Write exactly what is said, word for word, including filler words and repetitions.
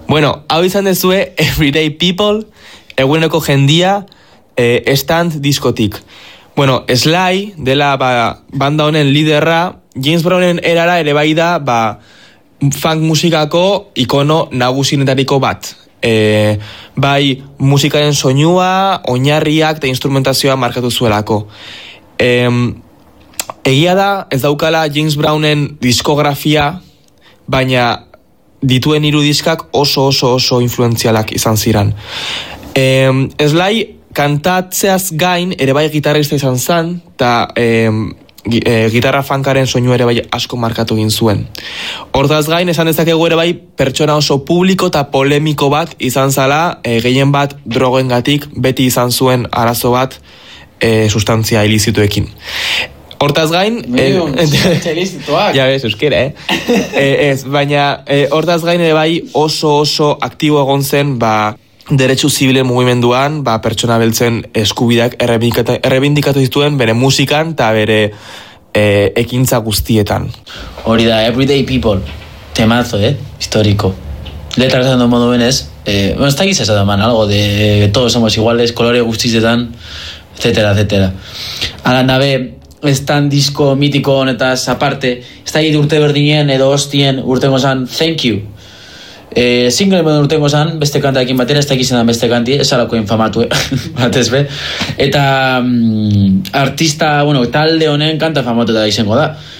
Bueno, hau izan dezue Everyday People, eguneko jendia, eh, stand diskotik. Bueno, Sly, dela ba, banda honen liderra, James Brownen erara ere bai da, ba, funk musikako ikono nagusinetariko bat. E, bai musikaren soinua, oinarriak eta instrumentazioa markatu zuelako. E, egia da, ez daukala James Brownen diskografia, baina dituen hiru diskak oso oso oso influentzialak izan ziren. E, Sly kantatzeaz gain ere bai gitarrista izan zen, eta e, e, gitarra funkaren soinu ere bai asko markatu egin zuen. Hortaz gain, esan dezakegu ere bai pertsona oso publiko eta polemiko bat izan zala, e, gehien bat drogengatik beti izan zuen arazo bat e, sustantzia ilizituekin. Hortaz gain... Milion, sustantzia ilizituak. Ja bez, euskera, eh? e, ez, baina e, hortaz gain ere bai oso oso aktibo egon zen, ba, deretsu zibilen mugimenduan, ba, pertsona beltzen eskubideak errebindikatu dituen bere musikan eta bere e, ekintza guztietan. Hori da, Everyday People, temazo, eh? Histórico. Letra esan duen modu benez, eh, bueno, ez da giza esan man, algo de todos somos iguales, kolore guztizetan, etcétera, etcétera. Ala nabe, ez tan disko mitiko honetaz aparte, ez da urte berdinen edo hostien urtengo zan, thank you. E, single modu urtengo zan, beste kantarekin batera, ez da egizan beste kanti, ez alako infamatu, batez be. Eta mm, artista, bueno, talde honen kanta famatu da izango da.